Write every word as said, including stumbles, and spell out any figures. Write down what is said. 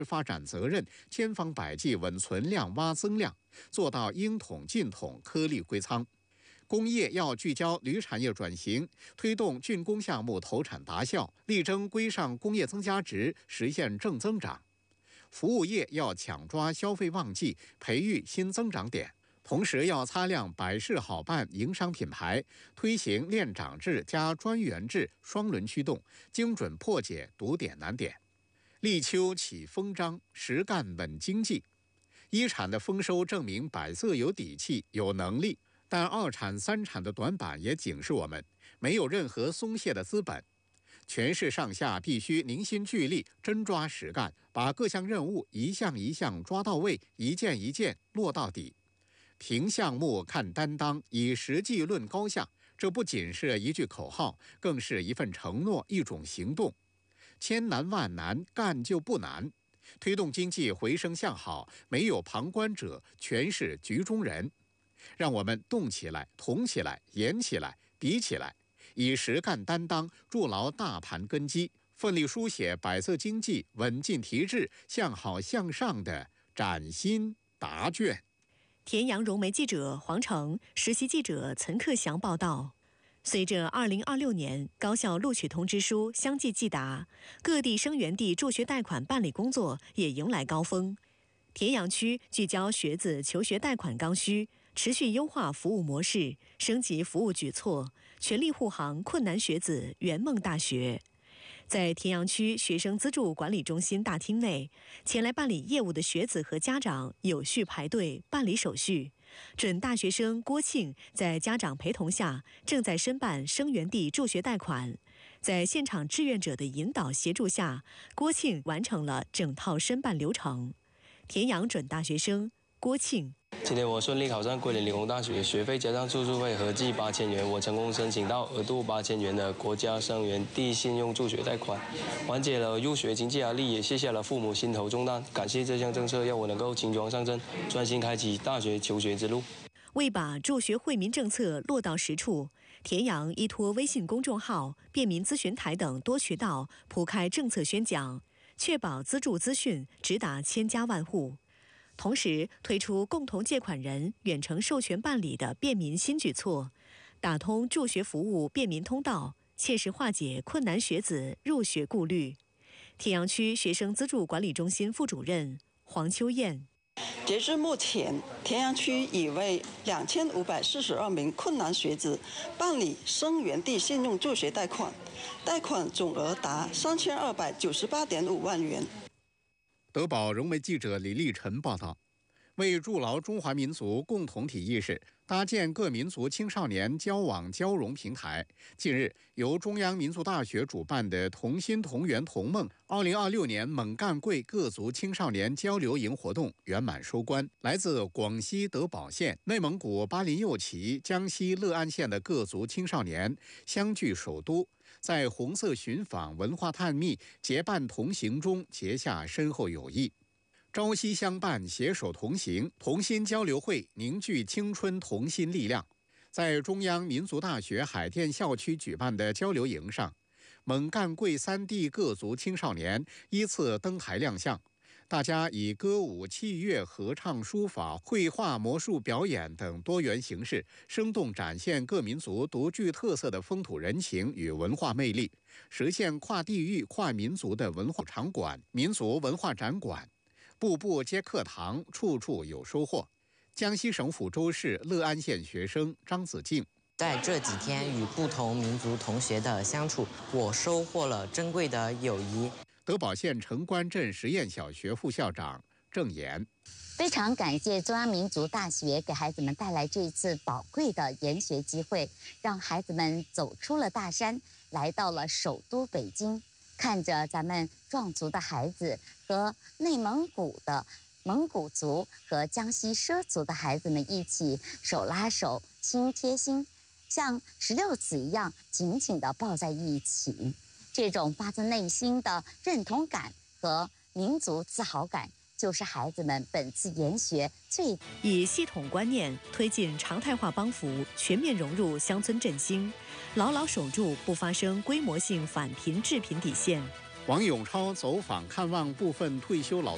发展责任，千方百计稳存量、挖增量，做到应统尽统、颗粒归仓。工业要聚焦铝产业转型，推动竣工项目投产达效，力争归上工业增加值，实现正增长。服务业要抢抓消费旺季，培育新增长点。同时要擦亮百事好办营商品牌，推行链长制加专员制双轮驱动，精准破解堵点难点。立秋起风张，实干稳经济。一产的丰收证明百色有底气、有能力，但二产、三产的短板也警示我们，没有任何松懈的资本。全市上下必须凝心聚力，真抓实干，把各项任务一项一项抓到位，一件一件落到底。评项目看担当，以实际论高下，这不仅是一句口号，更是一份承诺，一种行动。千难万难，干就不难。推动经济回升向好，没有旁观者，全是局中人。让我们动起来，同起来，研起来，比起来，以实干担当，筑牢大盘根基，奋力书写百色经济稳进提质、向好向上的崭新答卷。 田阳融媒记者黄成、实习记者岑克祥报道。随着二零二六年高校录取通知书相继寄达，各地生源地助学贷款办理工作也迎来高峰。田阳区聚焦学子求学贷款刚需，持续优化服务模式，升级服务举措，全力护航困难学子圆梦大学。在田阳区学生资助管理中心大厅内，前来办理业务的学子和家长有序排队办理手续。准大学生郭庆在家长陪同下，正在申办生源地助学贷款。在现场志愿者的引导协助下，郭庆完成了整套申办流程。田阳准大学生郭庆。 今天我顺利考上桂林理工大学，学费加上住宿费合计八千元，我成功申请到额度八千元的国家生源地信用助学贷款，缓解了入学经济压力，也卸下了父母心头重担。感谢这项政策，让我能够轻装上阵，专心开启大学求学之路。 为把助学惠民政策落到实处，田阳依托微信公众号、便民咨询台等多渠道铺开政策宣讲，确保资助资讯直达千家万户。同时推出共同借款人远程授权办理的便民新举措，打通助学服务便民通道，切实化解困难学子入学顾虑。田阳区学生资助管理中心副主任黄秋燕。 截至目前，田阳区已为两千五百四十二名困难学子办理生源地信用助学贷款，贷款总额达三千二百九十八点五万元。 德保融媒记者李立晨报道。为筑牢中华民族共同体意识，搭建各民族青少年交往交融平台，近日由中央民族大学主办的同心同源同梦二零二六年猛干贵各族青少年交流营活动圆满收官。来自广西德保县、内蒙古巴林右旗、江西乐安县的各族青少年相聚首都，在红色寻访、文化探秘、结伴同行中结下深厚友谊。朝夕相伴，携手同行，同心交流会凝聚青春同心力量。在中央民族大学海淀校区举办的交流营上，蒙赣贵三地各族青少年依次登台亮相，大家以歌舞、器乐、合唱、书法、绘画、魔术表演等多元形式，生动展现各民族独具特色的风土人情与文化魅力，实现跨地域、跨民族的文化场馆、民族文化展馆。步步皆课堂，处处有收获。江西省抚州市乐安县学生张子静， 在这几天与不同民族同学的相处，我收获了珍贵的友谊。 德保县城关镇实验小学副校长郑岩， 非常感谢中央民族大学给孩子们带来这一次宝贵的研学机会，让孩子们走出了大山，来到了首都北京。看着咱们壮族的孩子和内蒙古的蒙古族和江西畲族的孩子们一起手拉手、心贴心，像石榴籽一样紧紧地抱在一起。这种发自内心的认同感和民族自豪感，就是孩子们本次研学最以系统观念推进常态化帮扶，全面融入乡村振兴，牢牢守住不发生规模性返贫致贫底线。 王永超走访看望部分退休老